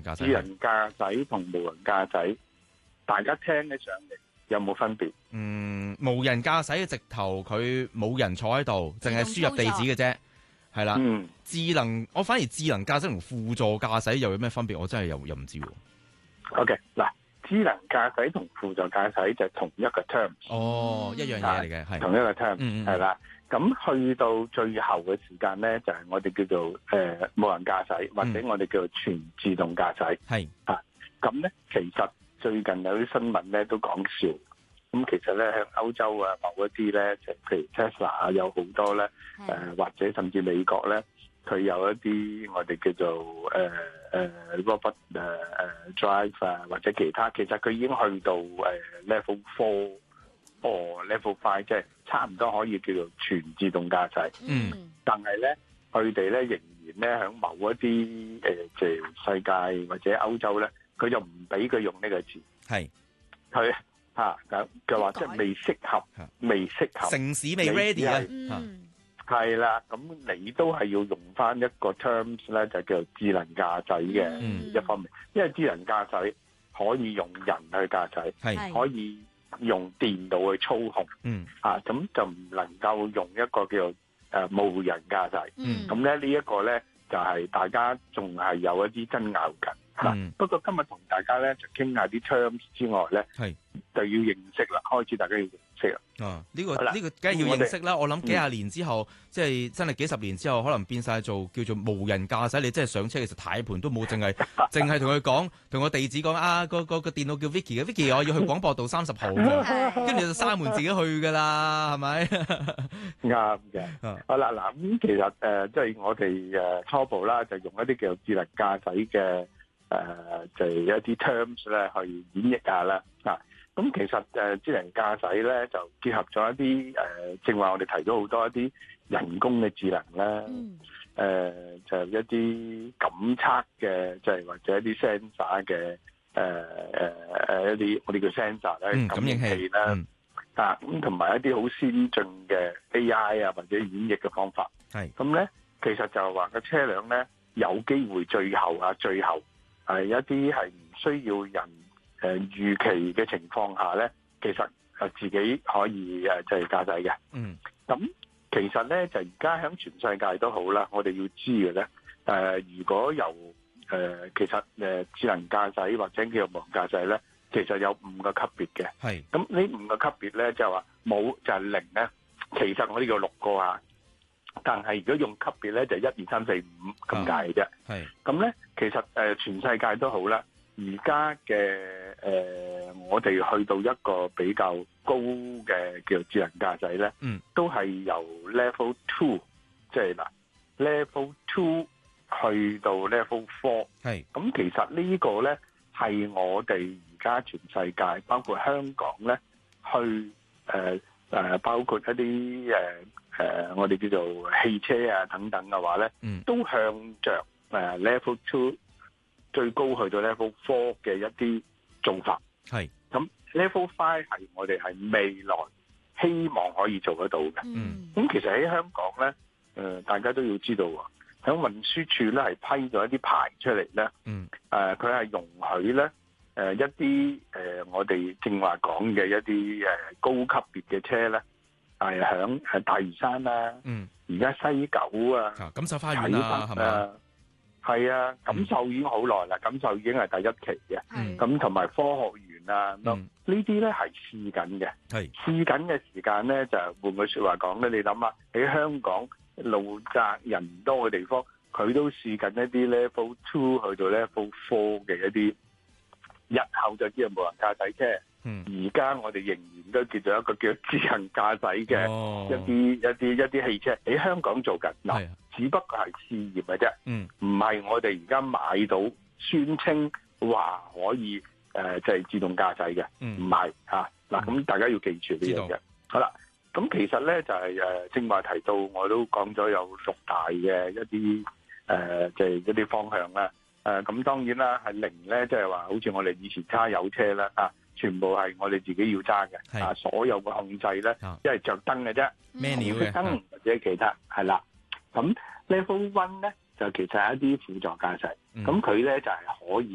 駕駛。 智能駕駛同無人駕駛，大家聽起上嚟有冇分別？ 無人駕駛嘅直頭佢冇人坐喺度，淨係輸入地址嘅啫，係啦。我反而智能駕駛同輔助駕駛又有咩分別？我真係又唔知喎。 OK， 嗱，智能駕駛同輔助駕駛就係同一個 term。 一樣嘢嚟嘅，係同一個 term，係啦。咁去到最後嘅時間咧，就係我哋叫做無人駕駛，或者我哋叫做全自動駕駛。 係咁咧，其實最近有啲新聞咧都講笑。咁其實咧喺歐洲啊，某一啲咧，就譬如 Tesla 啊，有好多咧，或者甚至美國咧，佢有一啲我哋叫做robot drive 啊，或者其他，其實佢已經去到level 4 or level 5，即係差唔多可以叫做全自動駕駛。但係咧，佢哋咧仍然咧喺某一啲即係世界或者歐洲咧，佢就唔俾佢用呢個字。 係佢佢話即係未適合， 城市未 ready 啊。 係啦，咁你都係要用翻一個 terms 咧，就叫做智能駕駛嘅一方面，因為智能駕駛可以用人去駕駛，可以用電腦去操控，咁就唔能夠用一個叫做無人駕駛。咁咧呢一個咧就係大家仲係有一啲爭拗緊。不過今日同大家咧就傾下啲 terms 之外咧，就要認識啦，開始大家要認識啦。 呢個梗係要認識啦。我諗幾廿年之後，即係真係幾十年之後，可能變晒做叫做無人駕駛。你真係上車，其實軚盤都冇，淨係同佢講，同個地址講個電腦叫 Vicky 嘅 Vicky， 我要去廣播道30號，跟住就閂門自己去噶啦，係咪？ 啱嘅。好啦，嗱咁其實即係我哋初步啦，就用一啲叫做智能駕駛嘅就係一啲 terms 咧去演繹下啦。咁其實智能駕駛咧就結合咗一啲正話我哋提咗好多一啲人工嘅智能啦，就一啲感測嘅，即係或者一啲 sensor 嘅一啲我哋叫 sensor 咧，感應器啦，咁同埋一啲好先進嘅 AI 啊或者演繹嘅方法。咁咧，其實就係話個車輛咧有機會最後係一啲係唔需要人預期嘅情況下咧，其實自己可以就係駕駛嘅。咁其實咧就而家喺全世界都好啦，我哋要知嘅咧，如果由其實智能駕駛或者叫做無人駕駛咧，其實有5個級別嘅。咁呢5個級別咧就係話冇就係0咧，其實我呢個6個啊。但係如果用級別咧就1、2、3、4、5咁解嘅啫。咁咧其實全世界都好啦。而家嘅我哋去到一個比較高嘅叫智能駕駛咧，都係由 level 2，即係嗱 level 2去到 level 4。咁其實呢個咧係我哋而家全世界，包括香港咧，去包括一啲我哋叫做汽車啊等等嘅話咧，都向着level 2。最高去到 level 4嘅一啲做法，咁 level 5係我哋係未來希望可以做得到嘅。咁其實喺香港咧，大家都要知道喎，喺運輸署咧係批咗一啲牌出嚟咧，佢係容許咧一啲我哋正話講嘅一啲高級別嘅車咧，係喺大嶼山啦，而家西九啊， 錦繡花園啦，係咪？ 係啊，錦繡已經好耐啦，錦繡已經係第1期嘅，咁同埋科學園啊，呢啲咧係試緊嘅，試緊嘅時間咧就換句説話講咧，你諗下喺香港路窄人多嘅地方，佢都試緊一啲 level 2去到 level 4嘅一啲，日後就叫做無人駕駛車。而家我哋仍然都叫做一個叫智能駕駛嘅一啲汽車喺香港做緊嗱，只不過係試驗嘅啫，唔係我哋而家買到宣稱話可以就係自動駕駛嘅，唔係嚇嗱。咁大家要記住呢樣嘢。好啦，咁其實咧就係正話提到，我都講咗有6大嘅一啲即係一啲方向啦。咁當然啦，係0咧，即係話好似我哋以前揸油車啦全部係我哋自己要揸嘅，所有嘅控制咧，一係着燈嘅啫，紅燈或者其他係啦。咁 level 1咧就其實係一啲輔助駕駛，咁佢咧就係可以